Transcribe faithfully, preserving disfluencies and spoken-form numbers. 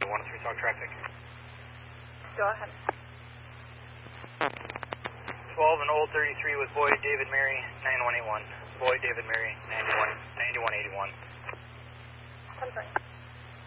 one three talk traffic. Go ahead. twelve and old thirty-three with Boyd David Mary nine one eight one. Boyd David Mary ninety-one eighty-one. Confirm.